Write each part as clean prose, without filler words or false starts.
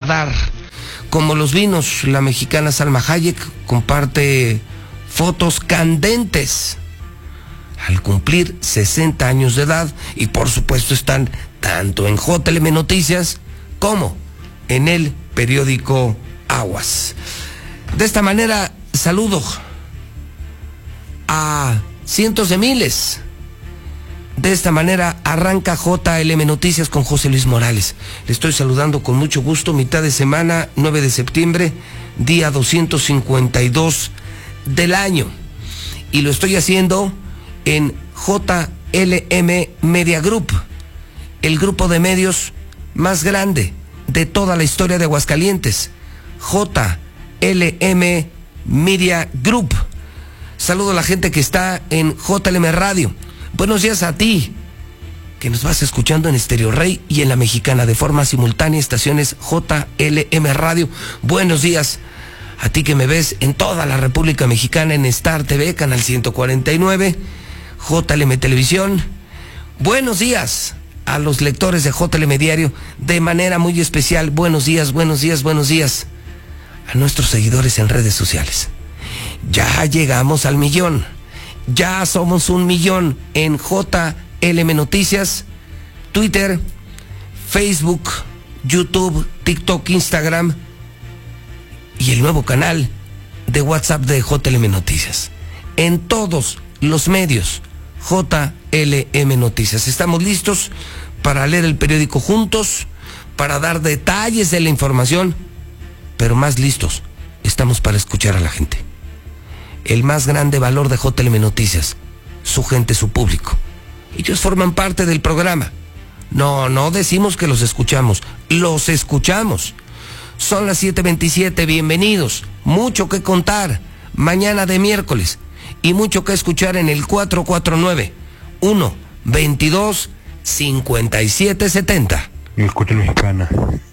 dar. Como los vinos, la mexicana Salma Hayek comparte fotos candentes al cumplir 60 años de edad, y por supuesto están tanto en JLM Noticias como en el periódico Aguas. De esta manera saludo a cientos de miles. De esta manera arranca JLM Noticias con José Luis Morales. Le estoy saludando con mucho gusto, mitad de semana, 9 de septiembre, día 252 del año. Y lo estoy haciendo en JLM Media Group, el grupo de medios más grande de toda la historia de Aguascalientes. JLM Media Group. Saludo a la gente que está en JLM Radio. Buenos días a ti, que nos vas escuchando en Estéreo Rey y en La Mexicana de forma simultánea, estaciones JLM Radio. Buenos días a ti que me ves en toda la República Mexicana en Star TV, canal 149, JLM Televisión. Buenos días a los lectores de JLM Diario, de manera muy especial. Buenos días, buenos días, buenos días a nuestros seguidores en redes sociales. Ya llegamos al 1,000,000. Ya somos 1,000,000 en JLM Noticias, Twitter, Facebook, YouTube, TikTok, Instagram y el nuevo canal de WhatsApp de JLM Noticias. En todos los medios, JLM Noticias. Estamos listos para leer el periódico juntos, para dar detalles de la información, pero más listos estamos para escuchar a la gente. El más grande valor de JLM Noticias, su gente, su público. Ellos forman parte del programa. No decimos que los escuchamos, los escuchamos. Son las 7:27, bienvenidos. Mucho que contar, mañana de miércoles, y mucho que escuchar en el 449-122-5770. Escucha mexicana.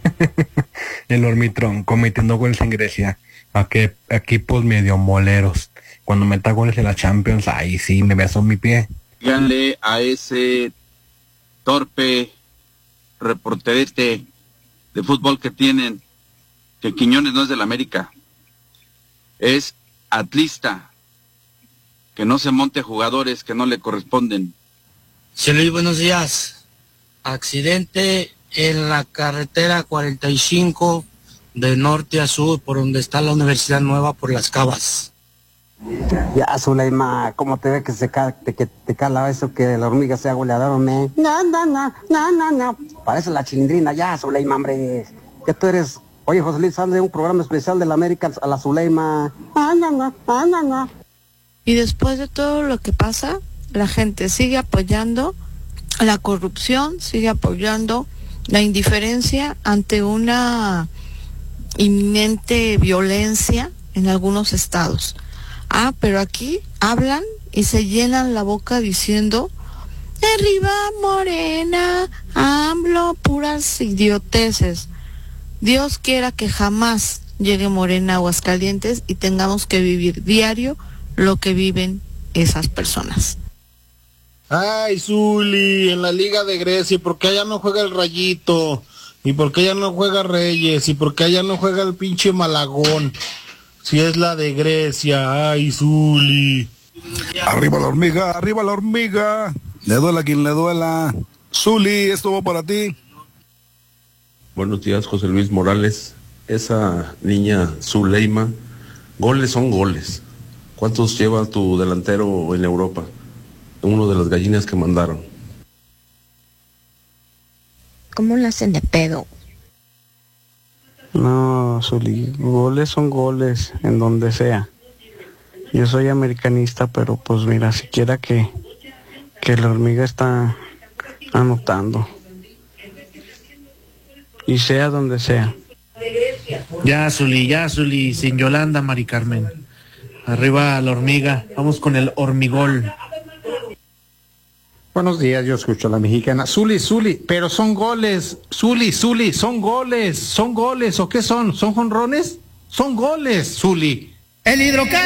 El Ormitrón cometiendo goles en Grecia a que equipos medio moleros. Cuando meta goles en la Champions, ahí sí me besó mi pie. Díganle a ese torpe reporterete de fútbol que tienen que Quiñones no es del América, es atlista, que no se monte jugadores que no le corresponden. Sí, Luis, buenos días. Accidente en la carretera 45 de norte a sur, por donde está la Universidad Nueva, por Las Cabas. Ya, Zuleima, ¿cómo te ve que te cala eso que la hormiga sea goleador, me? No. Parece la chilindrina, ya, Zuleima, hombre. Que tú eres, oye, José Luis, sale un programa especial de la América a la Zuleima. No. Y después de todo lo que pasa, la gente sigue apoyando la corrupción, sigue apoyando la indiferencia ante una inminente violencia en algunos estados. Pero aquí hablan y se llenan la boca diciendo arriba Morena, AMLO, puras idioteces. Dios quiera que jamás llegue Morena a Aguascalientes y tengamos que vivir diario lo que viven esas personas. Ay, Zuli, en la Liga de Grecia, ¿y por qué allá no juega el Rayito? ¿Y por qué allá no juega Reyes? ¿Y por qué allá no juega el pinche Malagón? Si es la de Grecia, ay, Zuli. Arriba la hormiga. Le duela a quien le duela. Zuli, esto va para ti. Buenos días, José Luis Morales. Esa niña Zuleima, goles son goles. ¿Cuántos lleva tu delantero en Europa? Uno de las gallinas que mandaron. ¿Cómo lo hacen de pedo? No, Zuli, goles son goles en donde sea. Yo soy americanista, pero pues mira, siquiera que la hormiga está anotando. Y sea donde sea. Ya, Zuli, sin Yolanda, Mari Carmen. Arriba la hormiga, vamos con el hormigol. Buenos días, yo escucho a la mexicana. Zuli, pero son goles. Zuli, son goles. ¿O qué son? ¿Son jonrones? Son goles, Zuli. El hidrocarburo.